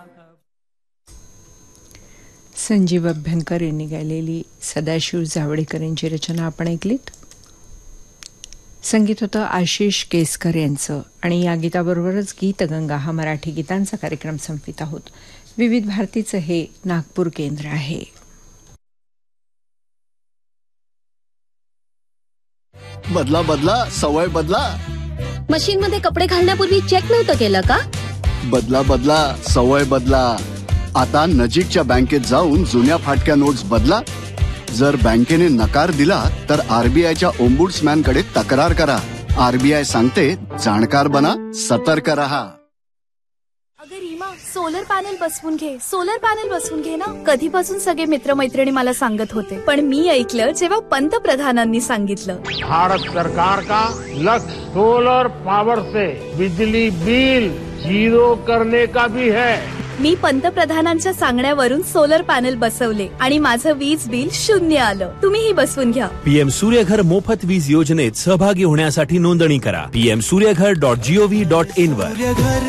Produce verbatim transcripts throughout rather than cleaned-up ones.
संजीव अभ्यंकर यांनी गायलेली सदाशिव जावडेकर यांची रचना आपण ऐकलीत. संगीत होतं आशिष केसकर यांचं आणि या गीताबरोबरच गीतगंगा हा मराठी गीतांचा कार्यक्रम संपवित आहोत. विविध भारतीचं हे नागपूर केंद्र आहे. बदला बदला सवय बदला. मशीन मध्ये कपडे घालण्यापूर्वी चेक नव्हतं केलं का? बदला बदला सवय बदला. आता नजीकच्या बँकेत जाऊन जुन्या फाटक्या नोट्स बदला. जर बँकेने नकार दिला तर आरबीआयच्या ओम्बुड्समॅन कडे तक्रार करा. आरबीआय सांगते जाणकार बना, सतर्क रहा. अगं रीमा, सोलर पॅनल बसवून घे, सोलर पॅनल बसवून घे ना. कधीपासून सगळे मित्रमैत्रिणी मला सांगत होते, पण मी ऐकलं जेव्हा पंतप्रधानांनी सांगितलं. भारत सरकार का लक्ष्य सोलर पावर से बिजली बिल जीरो करने का भी है. मी पंतप्रधानांच्या सांगण्यावरून सोलर पॅनल बसवले आणि माझं वीज बिल शून्य आलं. तुम्हीही बसवून घ्या. पीएम सूर्यघर मोफत वीज योजनेत सहभागी होण्यासाठी नोंदणी करा. PM Surya Ghar dot G O V dot in वर.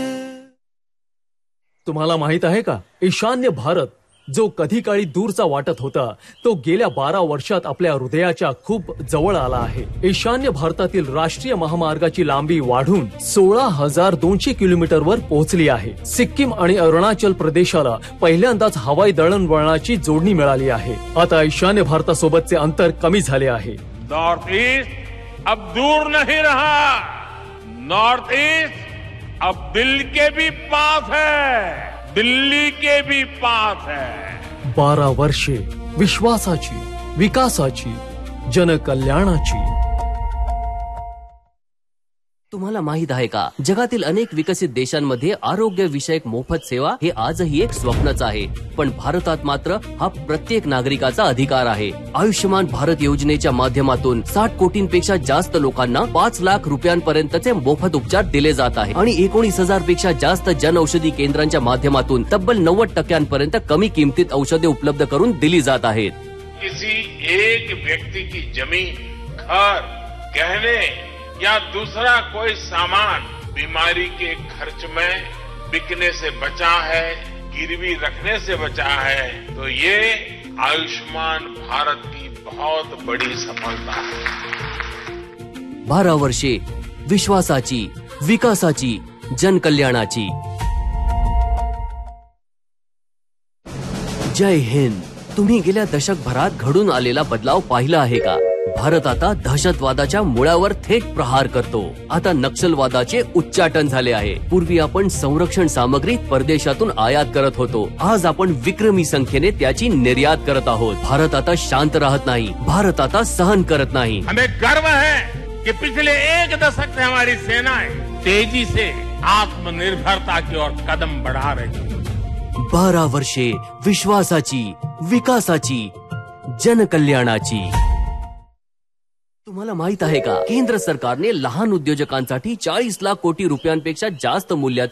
तुम्हाला माहित आहे का, ईशान्य भारत जो कधी काळी दूरचा वाटत होता तो गेल्या बारा वर्षात आपल्या हृदयाच्या खूप जवळ आला आहे. ईशान्य भारतातील राष्ट्रीय महामार्गाची लांबी वाढून सोळा हजार दोनशे किलोमीटर वर पोहोचली आहे. सिक्कीम आणि अरुणाचल प्रदेशाला पहिल्यांदाच हवाई दळणवळणाची जोडणी मिळाली आहे. आता ईशान्य भारतासोबतचे अंतर कमी झाले आहे. नॉर्थ ईस्ट अब दूर नहीं रहा. नॉर्थ ईस्ट अब दिल के भी पास है, दिल्ली के भी पास है. बारा वर्षे विश्वासाची, विकासाची, जनकल्याणाची. तुम्हाला माहित आहे का, जगातील अनेक विकसित देशांमध्ये आरोग्य विषयक मोफत सेवा हे आजही एक स्वप्नच आहे. पण भारतात मात्र हा प्रत्येक नागरिकाचा अधिकार आहे. आयुष्यमान भारत योजनेच्या माध्यमातून साठ कोटींपेक्षा जास्त लोकांना पाच लाख रुपयांपर्यंतचे मोफत उपचार दिले जात आहे आणि एकोणीस हजार पेक्षा जास्त जनऔषधी केंद्रांच्या माध्यमातून तब्बल नव्वद टक्क्यांपर्यंत कमी किमतीत औषधे उपलब्ध करून दिली जात आहेत. किसी एक व्यक्ति की जमीन, घर, गहने या दूसरा कोई सामान बीमारी के खर्च में बिकने से बचा है, गिरवी रखने से बचा है, तो ये आयुष्मान भारत की बहुत बड़ी सफलता है. बारा वर्षे विश्वासाची, विकासाची, जनकल्याणाची. जय हिंद. तुम्ही गेल्या दशकभरात घडून आलेला बदलाव पाहिला आहे का? भारत आता दहशतवादाच्या मुळावर थेट प्रहार करतो. आता नक्षलवादाचे उच्चाटन झाले आहे. पूर्वी आपण संरक्षण सामग्री परदेशातून आयात करत होतो. आज आपण विक्रमी संख्येने त्याची निर्यात करत आहोत. भारत आता शांत राहत नाही. भारत आता सहन करत नाही. हमें गर्व है कि पिछले एक दशक से हमारी सेनाएं तेजी से आत्मनिर्भरता की ओर कदम बढ़ा रही. बारा वर्षे विश्वासाची, विकासाची, जनकल्याणाची. तुम्हाला माहित आहे का, केंद्र सरकारने लहान उद्योजकांसाठी चाळीस लाख कोटी रुपयांपेक्षा जास्त मूल्याचे